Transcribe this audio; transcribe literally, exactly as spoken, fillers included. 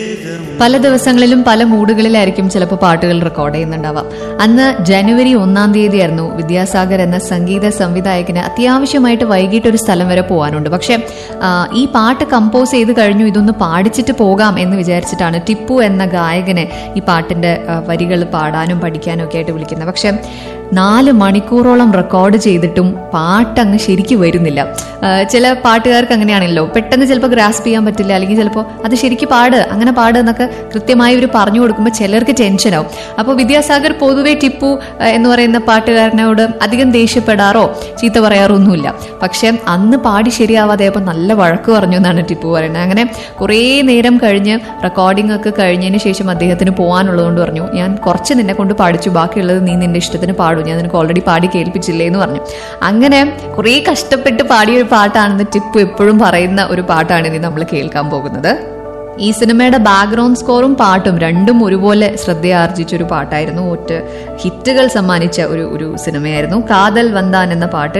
പല ദിവസങ്ങളിലും പല മൂഡുകളിലായിരിക്കും ചിലപ്പോൾ പാട്ടുകൾ റെക്കോർഡ് ചെയ്യുന്നുണ്ടാവാം. അന്ന് ജനുവരി ഒന്നാം തീയതിയായിരുന്നു. വിദ്യാസാഗർ എന്ന സംഗീത സംവിധായകന് അത്യാവശ്യമായിട്ട് വൈകിട്ട് ഒരു സ്ഥലം വരെ പോകാനുണ്ട്. പക്ഷെ ഈ പാട്ട് കമ്പോസ് ചെയ്ത് കഴിഞ്ഞു, ഇതൊന്ന് പാടിച്ചിട്ട് പോകാം എന്ന് വിചാരിച്ചിട്ടാണ് ടിപ്പു എന്ന ഗായകനെ ഈ പാട്ടിന്റെ വരികൾ പാടാനും പഠിക്കാനും ഒക്കെ ആയിട്ട് വിളിക്കുന്നത്. പക്ഷെ നാല് മണിക്കൂറോളം റെക്കോർഡ് ചെയ്തിട്ടും പാട്ടങ്ങ് ശരിക്കും വരുന്നില്ല. ചില പാട്ടുകാർക്ക് അങ്ങനെയാണല്ലോ, പെട്ടെന്ന് ചിലപ്പോൾ ഗ്രാസ്പ് ചെയ്യാൻ പറ്റില്ല, അല്ലെങ്കിൽ ചിലപ്പോൾ അത് ശരിക്കും പാട് അങ്ങനെ പാട് എന്നൊക്കെ കൃത്യമായി ഇവർ പറഞ്ഞു കൊടുക്കുമ്പോൾ ചിലർക്ക് ടെൻഷനാവും. അപ്പോൾ വിദ്യാസാഗർ പൊതുവെ ടിപ്പു എന്ന് പറയുന്ന പാട്ടുകാരനോട് അധികം ദേഷ്യപ്പെടാറോ ചീത്ത പറയാറോ ഒന്നുമില്ല. പക്ഷെ അന്ന് പാടി ശരിയാവാതെ അപ്പോൾ നല്ല വഴക്ക് പറഞ്ഞു എന്നാണ് ടിപ്പു പറയുന്നത്. അങ്ങനെ കുറേ നേരം കഴിഞ്ഞ് റെക്കോർഡിംഗ് ഒക്കെ കഴിഞ്ഞതിന് ശേഷം അദ്ദേഹത്തിന് പോകാനുള്ളതുകൊണ്ട് പറഞ്ഞു, ഞാൻ കുറച്ച് നിന്നെ കൊണ്ട് പാടിച്ചു, ബാക്കിയുള്ളത് നീ നിന്റെ ഇഷ്ടത്തിന് പാടും, ഞാൻ നിനക്ക് ഓൾറെഡി പാടി കേൾപ്പിച്ചില്ലേ എന്ന് പറഞ്ഞു. അങ്ങനെ കുറേ കഷ്ടപ്പെട്ട് പാടിയ ഒരു പാട്ടാണെന്ന് ടിപ്പു എപ്പോഴും പറയുന്ന ഒരു പാട്ടാണ് ഇനി നമ്മൾ കേൾക്കാൻ പോകുന്നത്. ഈ സിനിമയുടെ ബാക്ക്ഗ്രൗണ്ട് സ്കോറും പാട്ടും രണ്ടും ഒരുപോലെ ശ്രദ്ധയാർജിച്ച ഒരു പാട്ടായിരുന്നു. ഒറ്റ ഹിറ്റുകൾ സമ്മാനിച്ച ഒരു ഒരു സിനിമയായിരുന്നു കാതൽ വന്താൻ എന്ന പാട്ട്.